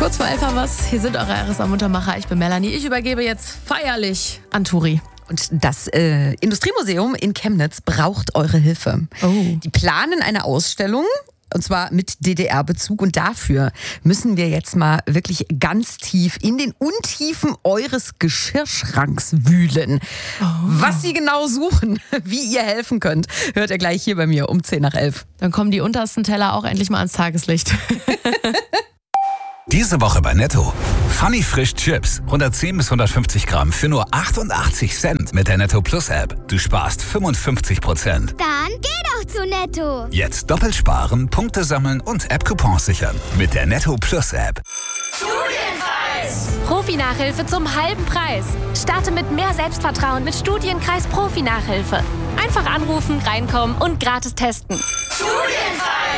Kurz vor 11 haben wir's. Hier sind eure RSA-Muntermacher. Ich bin Melanie. Ich übergebe jetzt feierlich an Turi. Und das Industriemuseum in Chemnitz braucht eure Hilfe. Oh. Die planen eine Ausstellung. Und zwar mit DDR-Bezug. Und dafür müssen wir jetzt mal wirklich ganz tief in den Untiefen eures Geschirrschranks wühlen. Oh. Was sie genau suchen, wie ihr helfen könnt, hört ihr gleich hier bei mir um 10 nach 11. Dann kommen die untersten Teller auch endlich mal ans Tageslicht. Diese Woche bei Netto. Funny Frisch Chips. 110 bis 150 Gramm für nur 88 Cent mit der Netto Plus App. Du sparst 55%. Dann geh doch zu Netto. Jetzt doppelt sparen, Punkte sammeln und App-Coupons sichern. Mit der Netto Plus App. Studienkreis! Profi-Nachhilfe zum halben Preis. Starte mit mehr Selbstvertrauen mit Studienkreis Profi-Nachhilfe. Einfach anrufen, reinkommen und gratis testen. Studienkreis!